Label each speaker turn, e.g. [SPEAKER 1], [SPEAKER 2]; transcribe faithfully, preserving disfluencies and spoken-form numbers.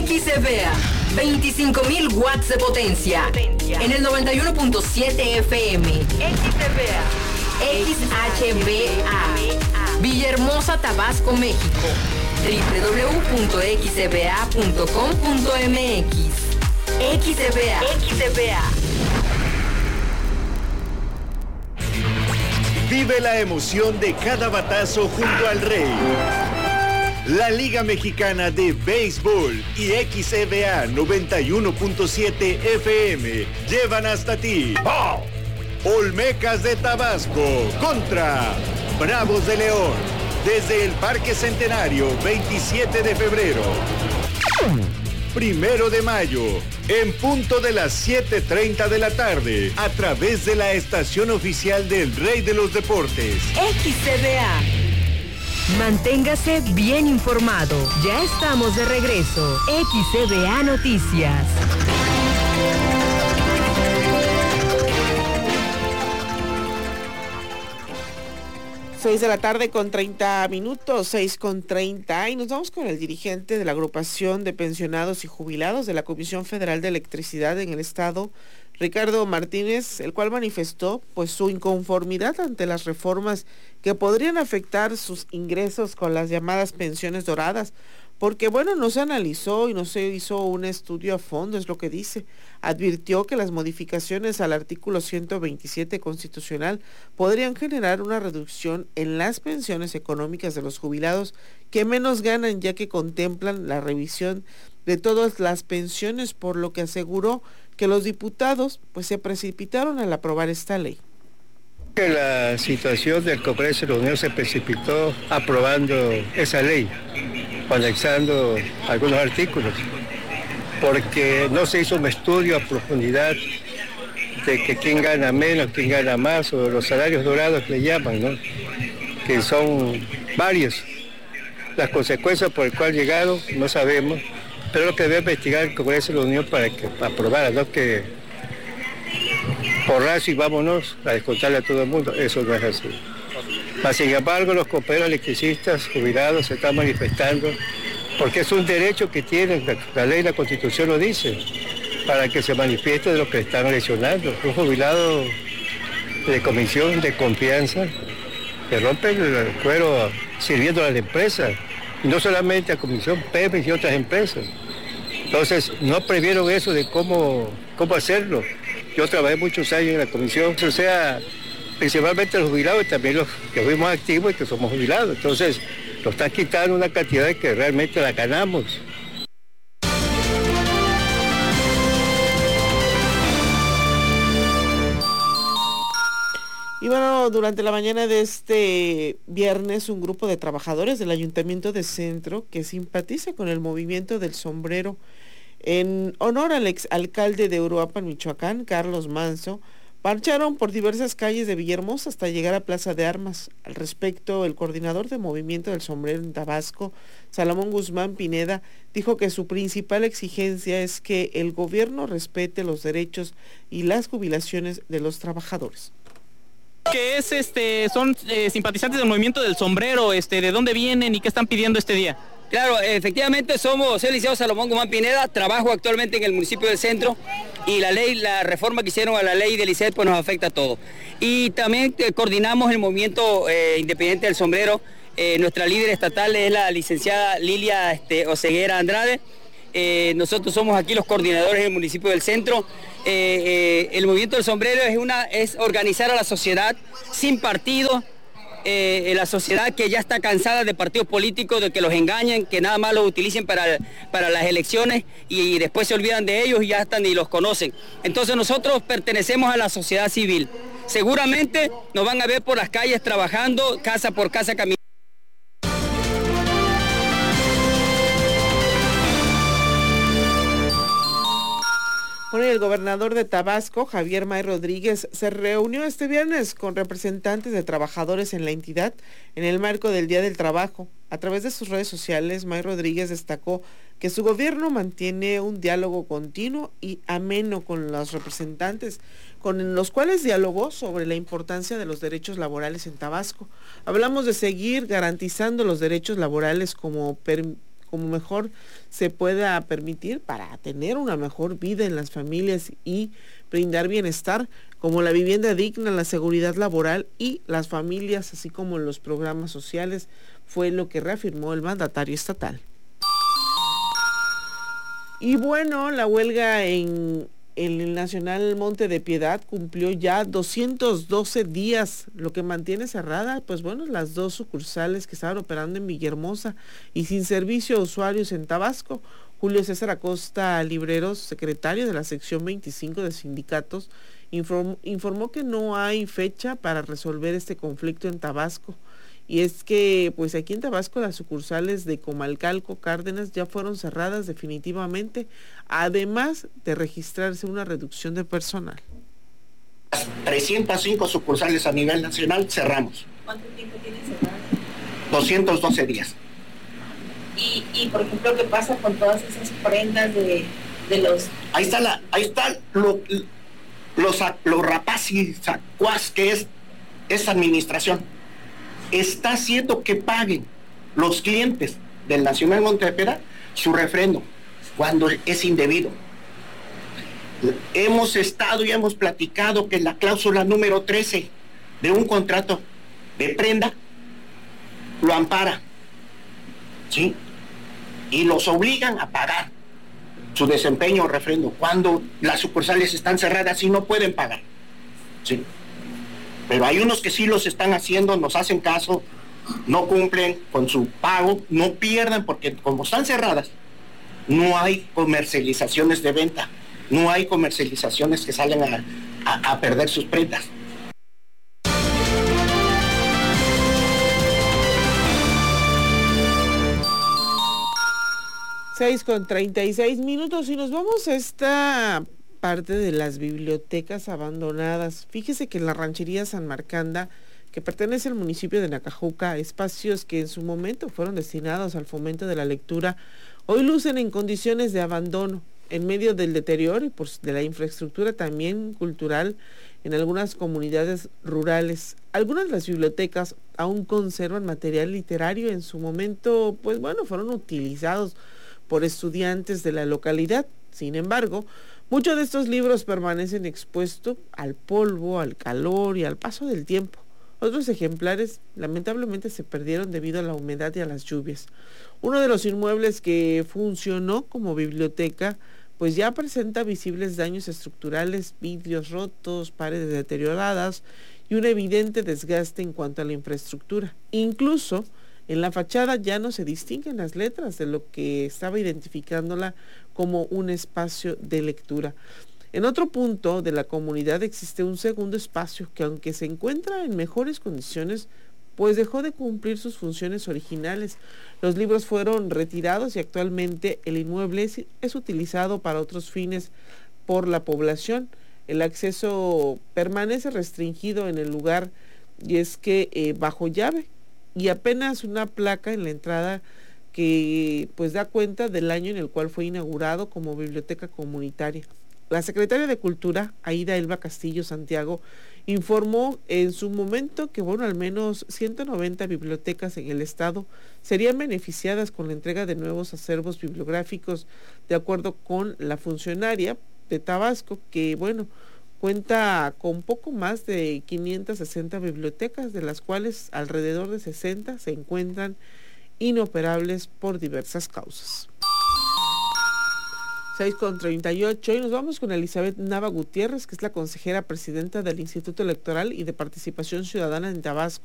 [SPEAKER 1] X C V A, veinticinco mil watts de potencia. En el noventa y uno punto siete F M. X C V A. X H V A. Villahermosa, Tabasco, México. doble u doble u doble u punto x c v a punto com punto m x. X C V A. X C V A.
[SPEAKER 2] Vive la emoción de cada batazo junto al Rey. La Liga Mexicana de Béisbol y X C V A noventa y uno punto siete F M llevan hasta ti. ¡Oh! Olmecas de Tabasco contra Bravos de León. Desde el Parque Centenario, veintisiete de febrero. Primero de mayo, en punto de las siete treinta de la tarde, a través de la estación oficial del Rey de los Deportes.
[SPEAKER 1] X C V A. Manténgase bien informado. Ya estamos de regreso. X C V A Noticias.
[SPEAKER 3] seis de la tarde con treinta minutos, seis con treinta, y nos vamos con el dirigente de la agrupación de pensionados y jubilados de la Comisión Federal de Electricidad en el estado, Ricardo Martínez, el cual manifestó pues su inconformidad ante las reformas que podrían afectar sus ingresos con las llamadas pensiones doradas, porque bueno, no se analizó y no se hizo un estudio a fondo, es lo que dice. Advirtió que las modificaciones al artículo ciento veintisiete constitucional podrían generar una reducción en las pensiones económicas de los jubilados que menos ganan, ya que contemplan la revisión de todas las pensiones, por lo que aseguró que los diputados pues se precipitaron al aprobar esta ley.
[SPEAKER 4] Que la situación del Congreso de la Unión se precipitó aprobando esa ley, anexando algunos artículos, porque no se hizo un estudio a profundidad de que quién gana menos, quién gana más, o los salarios dorados que le llaman, ¿no? Que son varios. Las consecuencias por el cual llegaron no sabemos, pero lo que debe investigar el Congreso de la Unión para que aprobara, no que porrazo y vámonos a descontarle a todo el mundo, eso no es así. Mas, sin embargo, los compañeros electricistas jubilados se están manifestando porque es un derecho que tienen, la, la ley y la Constitución lo dice, para que se manifieste de lo que están lesionando. Un jubilado de comisión de confianza que rompe el cuero sirviendo a la empresa, y no solamente a Comisión Pemex y otras empresas. Entonces, no previeron eso de cómo, cómo hacerlo. Yo trabajé muchos años en la comisión, o sea, principalmente los jubilados y también los que fuimos activos y que somos jubilados. Entonces, nos están quitando una cantidad que realmente la ganamos.
[SPEAKER 3] Y bueno, durante la mañana de este viernes, un grupo de trabajadores del Ayuntamiento de Centro que simpatiza con el movimiento del sombrero, en honor al exalcalde de Uruapan, Michoacán, Carlos Manso, marcharon por diversas calles de Villahermosa hasta llegar a Plaza de Armas. Al respecto, el coordinador de Movimiento del Sombrero en Tabasco, Salomón Guzmán Pineda, dijo que su principal exigencia es que el gobierno respete los derechos y las jubilaciones de los trabajadores.
[SPEAKER 5] Que es este son eh, simpatizantes del Movimiento del Sombrero, este ¿de dónde vienen y qué están pidiendo este día?
[SPEAKER 6] Claro, efectivamente somos, soy el licenciado Salomón Guzmán Pineda, trabajo actualmente en el municipio del Centro y la ley, la reforma que hicieron a la ley del I C E T pues nos afecta a todos. Y también eh, coordinamos el Movimiento eh, Independiente del Sombrero, eh, nuestra líder estatal es la licenciada Lilia este, Oseguera Andrade. Eh, nosotros somos aquí los coordinadores del municipio del Centro. Eh, eh, el Movimiento del Sombrero es, una, es organizar a la sociedad sin partido, eh, la sociedad que ya está cansada de partidos políticos, de que los engañen, que nada más los utilicen para, para las elecciones y, y después se olvidan de ellos y ya hasta ni los conocen. Entonces nosotros pertenecemos a la sociedad civil. Seguramente nos van a ver por las calles trabajando, casa por casa, caminando.
[SPEAKER 3] El gobernador de Tabasco, Javier May Rodríguez, se reunió este viernes con representantes de trabajadores en la entidad en el marco del Día del Trabajo. A través de sus redes sociales, May Rodríguez destacó que su gobierno mantiene un diálogo continuo y ameno con los representantes, con los cuales dialogó sobre la importancia de los derechos laborales en Tabasco. Hablamos de seguir garantizando los derechos laborales como per como mejor se pueda permitir para tener una mejor vida en las familias y brindar bienestar, como la vivienda digna, la seguridad laboral y las familias, así como los programas sociales, fue lo que reafirmó el mandatario estatal. Y bueno, la huelga en el Nacional Monte de Piedad cumplió ya doscientos doce días, lo que mantiene cerrada, pues bueno, las dos sucursales que estaban operando en Villahermosa y sin servicio a usuarios en Tabasco. Julio César Acosta Libreros, secretario de la sección veinticinco de sindicatos, informó, informó que no hay fecha para resolver este conflicto en Tabasco. Y es que, pues aquí en Tabasco las sucursales de Comalcalco, Cárdenas ya fueron cerradas definitivamente, además de registrarse una reducción de personal.
[SPEAKER 7] trescientas cinco sucursales a nivel nacional cerramos.
[SPEAKER 8] ¿Cuánto tiempo tienen cerradas?
[SPEAKER 7] doscientos doce días.
[SPEAKER 8] Y, y por ejemplo, ¿qué pasa con todas esas prendas de, de los...?
[SPEAKER 7] Ahí está, la, ahí está lo, los, los rapaz y sacuás que es esa administración. Está haciendo que paguen los clientes del Nacional Monte de Piedad su refrendo cuando es indebido. Hemos estado y hemos platicado que la cláusula número trece de un contrato de prenda lo ampara, ¿sí? Y los obligan a pagar su desempeño o refrendo cuando las sucursales están cerradas y no pueden pagar, ¿sí? Pero hay unos que sí los están haciendo, nos hacen caso, no cumplen con su pago, no pierdan, porque como están cerradas, no hay comercializaciones de venta, no hay comercializaciones que salen a, a, a perder sus prendas.
[SPEAKER 3] seis con treinta y seis minutos y nos vamos a esta parte de las bibliotecas abandonadas. Fíjese que en la ranchería San Marcanda, que pertenece al municipio de Nacajuca, espacios que en su momento fueron destinados al fomento de la lectura, hoy lucen en condiciones de abandono, en medio del deterioro y pues, de la infraestructura también cultural en algunas comunidades rurales. Algunas de las bibliotecas aún conservan material literario en su momento, pues bueno, fueron utilizados por estudiantes de la localidad. Sin embargo, muchos de estos libros permanecen expuestos al polvo, al calor y al paso del tiempo. Otros ejemplares lamentablemente se perdieron debido a la humedad y a las lluvias. Uno de los inmuebles que funcionó como biblioteca pues ya presenta visibles daños estructurales, vidrios rotos, paredes deterioradas y un evidente desgaste en cuanto a la infraestructura. Incluso en la fachada ya no se distinguen las letras de lo que estaba identificándola como un espacio de lectura. En otro punto de la comunidad existe un segundo espacio que, aunque se encuentra en mejores condiciones, pues dejó de cumplir sus funciones originales. Los libros fueron retirados y actualmente el inmueble es, es utilizado para otros fines por la población. El acceso permanece restringido en el lugar y es que eh, bajo llave y apenas una placa en la entrada que pues da cuenta del año en el cual fue inaugurado como biblioteca comunitaria. La secretaria de Cultura, Aida Elba Castillo Santiago, informó en su momento que bueno, al menos ciento noventa bibliotecas en el estado serían beneficiadas con la entrega de nuevos acervos bibliográficos, de acuerdo con la funcionaria de Tabasco, que bueno, cuenta con poco más de quinientas sesenta bibliotecas, de las cuales alrededor de sesenta se encuentran inoperables por diversas causas. seis con treinta y ocho y nos vamos con Elizabeth Nava Gutiérrez, que es la consejera presidenta del Instituto Electoral y de Participación Ciudadana en Tabasco.